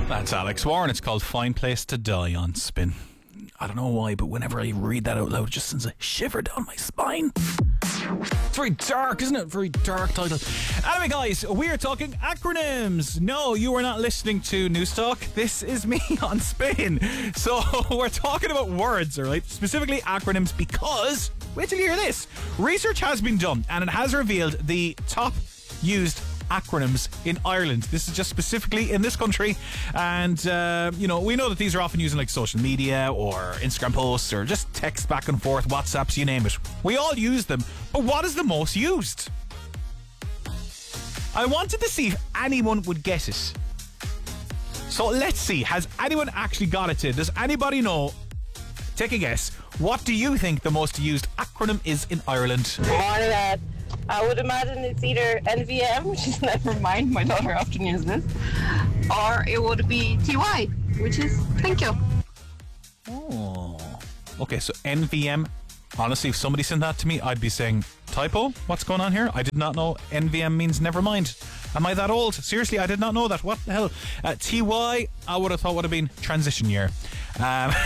That's Alex Warren. It's called Fine Place to Die on Spin. I don't know why, but whenever I read that out loud, it just sends a shiver down my spine. It's very dark, isn't it? Very dark title. Anyway, guys, we are talking acronyms. No, you are not listening to News Talk. This is me on Spin. So we're talking about words, all right? Specifically acronyms, because, wait till you hear this. Research has been done, and it has revealed the top used acronyms in Ireland. This is just specifically in this country, and we know that these are often used in like social media or Instagram posts or just text back and forth, WhatsApps, you name it. We all use them, but what is the most used? I wanted to see if anyone would guess it. So let's see, has anyone actually got it today? Does anybody know? Take a guess. What do you think the most used acronym is in Ireland? I would imagine it's either NVM, which is never mind, my daughter often uses this, or it would be TY, which is thank you. Oh. Okay, so NVM. Honestly, if somebody sent that to me, I'd be saying, typo? What's going on here? I did not know NVM means never mind. Am I that old? Seriously, I did not know that. What the hell? TY, I would have thought would have been transition year. No.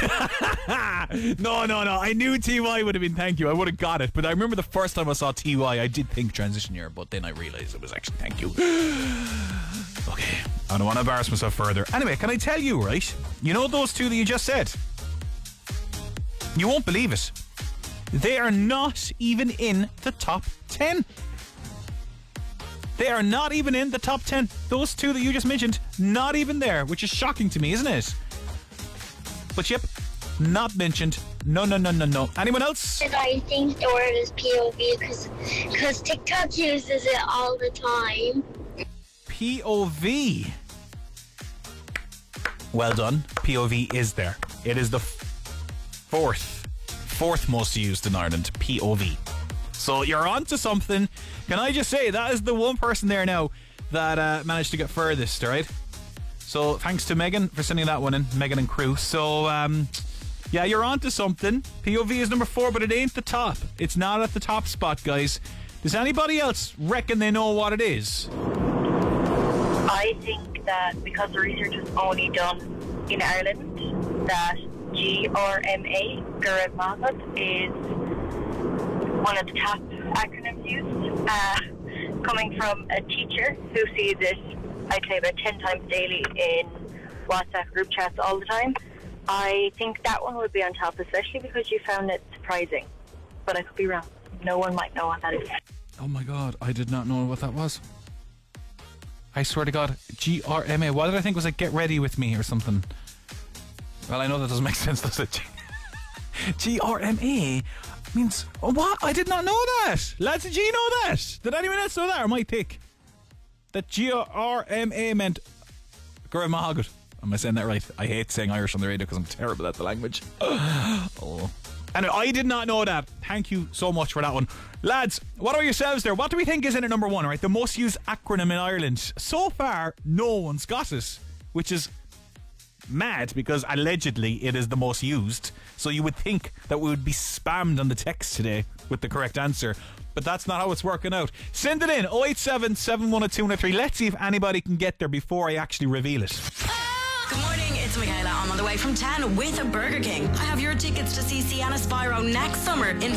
I knew TY would have been thank you. I would have got it. But I remember the first time I saw TY, I did think transition year, but then I realised it was actually thank you. Okay, I don't want to embarrass myself further. Anyway, can I tell you, right? You know those two that you just said? You won't believe it. They are not even in the top 10. They are not even in the top 10. Those two that you just mentioned, not even there, which is shocking to me, isn't it? But yep, not mentioned. No. Anyone else? I think the word is POV because TikTok uses it all the time. POV. Well done. POV is there. It is the fourth most used in Ireland. POV. So you're on to something. Can I just say, that is the one person there now that managed to get furthest, alright? So thanks to Megan for sending that one in, Megan and crew. So, yeah, you're on to something. POV is number 4, but it ain't the top. It's not at the top spot, guys. Does anybody else reckon they know what it is? I think that because the research was only done in Ireland, that GRMA, Gurad Mahmoud, is one of the top acronyms used, coming from a teacher who sees it, I'd say, about 10 times daily in WhatsApp group chats all the time. I think that one would be on top, especially because you found it surprising. But I could be wrong. No one might know what that is. Oh my god, I did not know what that was. I swear to God, GRMA. What did I think was like get ready with me or something? Well, I know that doesn't make sense, does it? GRMA means what? I did not know that. Lads, did you know that? Did anyone else know that? Or my pick? That GRMA meant Gurad Mahmoud. Am I saying that right? I hate saying Irish on the radio because I'm terrible at the language. Oh. Anyway, I did not know that. Thank you so much for that one. Lads, what are yourselves there? What do we think is in at number 1, right? The most used acronym in Ireland. So far, no one's got it, which is mad because allegedly it is the most used. So you would think that we would be spammed on the text today with the correct answer. But that's not how it's working out. Send it in 087 712 Let's see if anybody can get there before I actually reveal it. Good morning, it's Michaela. I'm on the way from 10 with a Burger King. I have your tickets to see Sienna Spyro next summer in